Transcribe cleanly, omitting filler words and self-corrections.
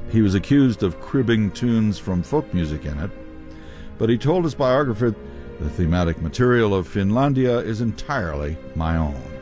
He was accused of cribbing tunes from folk music in it, but he told his biographer, "The thematic material of Finlandia is entirely my own."